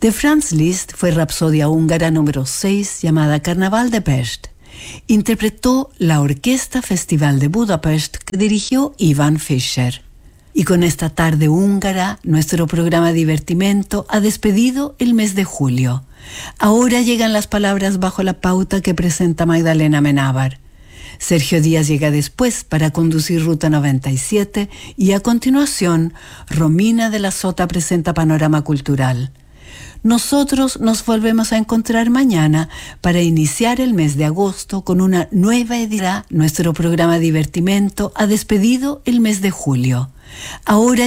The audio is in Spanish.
De Franz Liszt fue Rapsodia húngara número 6 llamada Carnaval de Pest. Interpretó la Orquesta Festival de Budapest que dirigió Ivan Fischer. Y con esta tarde húngara, nuestro programa Divertimento ha despedido el mes de julio. Ahora llegan las palabras bajo la pauta que presenta Magdalena Menábar. Sergio Díaz llega después para conducir Ruta 97 y a continuación, Romina de la Sota presenta Panorama Cultural. Nosotros nos volvemos a encontrar mañana para iniciar el mes de agosto con una nueva edición. Nuestro programa Divertimento ha despedido el mes de julio. Ahora